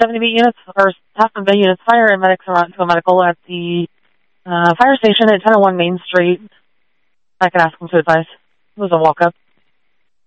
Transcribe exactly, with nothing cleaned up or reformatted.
seventy B units, or half of the units, fire and medics are on to a medical at the uh, fire station at ten oh one Main Street. I can ask them to advise. It was a walk-up.